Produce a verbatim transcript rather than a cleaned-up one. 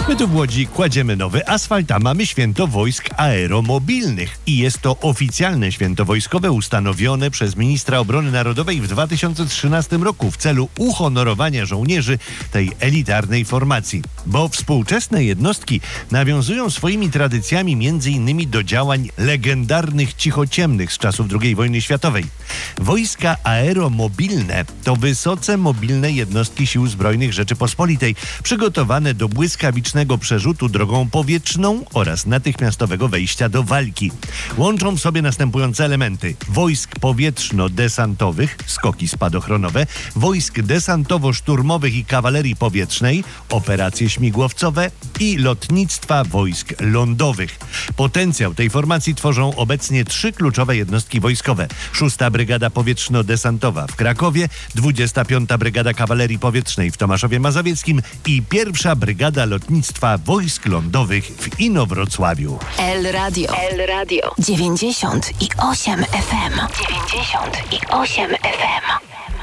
My tu w Łodzi kładziemy nowy asfalt, a mamy święto wojsk aeromobilnych. I jest to oficjalne święto wojskowe ustanowione przez ministra obrony narodowej w dwa tysiące trzynastym roku w celu uhonorowania żołnierzy tej elitarnej formacji. Bo współczesne jednostki nawiązują swoimi tradycjami między innymi do działań legendarnych cichociemnych z czasów drugiej wojny światowej. Wojska aeromobilne to wysoce mobilne jednostki Sił Zbrojnych Rzeczypospolitej, przygotowane do błyskawicznego przerzutu drogą powietrzną oraz natychmiastowego wejścia do walki. Łączą w sobie następujące elementy: wojsk powietrzno-desantowych, skoki spadochronowe, wojsk desantowo-szturmowych i kawalerii powietrznej, operacje śmigłowcowe i lotnictwa wojsk lądowych. Potencjał tej formacji tworzą obecnie trzy kluczowe jednostki wojskowe: szósta Brygada Powietrzno-Desantowa w Krakowie, dwudziesta piąta Brygada Kawalerii Powietrznej w Tomaszowie Mazowieckim i pierwsza Brygada Lotnictwa Wojsk Lądowych w Inowrocławiu. El Radio. El Radio. dziewięćdziesiąt i osiem F M. dziewięćdziesiąt i osiem F M.